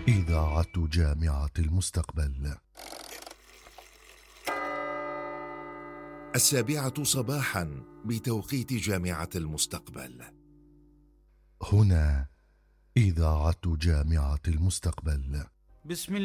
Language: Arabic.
إذاعة جامعة المستقبل. 7:00 صباحا بتوقيت جامعة المستقبل. هنا إذاعة جامعة المستقبل. بسم